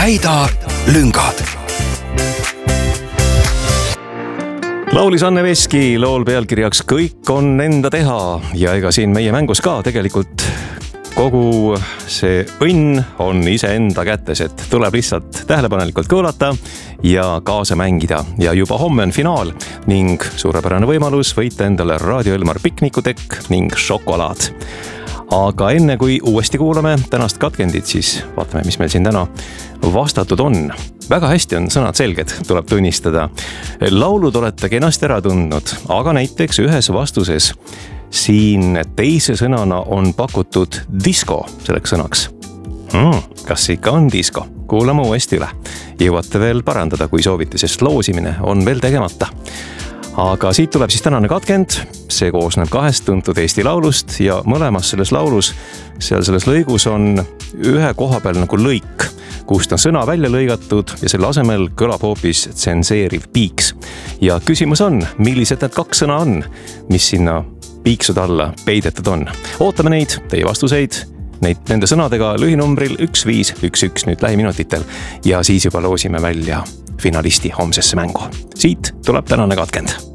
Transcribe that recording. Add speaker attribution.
Speaker 1: täida lüngad. Laulis Anne Veski lool pealkirjaks Kõik on enda teha ja ega siin meie mängus ka tegelikult kogu see õnn on iseenda kätes, et tuleb lihtsalt tähelepanelikult kuulata ja kaasa mängida. Ja juba homme on finaal ning suurepärane võimalus võita endale Raadio Elmar piknikutekk ning šokolaad. Aga enne kui uuesti kuulame tänast katkendit, siis vaatame, mis meil siin täna vastatud on. Väga hästi on sõnad selged, tuleb tunnistada. Laulud olete kenasti ära tundnud, aga näiteks ühes vastuses siin teise sõnana on pakutud disko selleks sõnaks. Kas ikka on disko? Kuulame uuesti üle. Jõuate veel parandada, kui soovite, sest loosimine on veel tegemata. Aga siit tuleb siis tänane katkend. See koosneb 2 tuntud Eesti laulust ja mõlemas selles laulus, selles lõigus on ühe koha peal nagu lõik, kust on sõna välja lõigatud ja selle asemel kõlab hoopis tsenseeriv piiks. Ja küsimus on, millised need 2 sõna on, mis sinna piiksude alla peidetud on. Ootame neid, teie vastuseid, nende sõnadega lühinumbril 1511 nüüd lähiminutitel ja siis juba loosime välja finalisti homsesse mängu. Siit tuleb tänane katkend.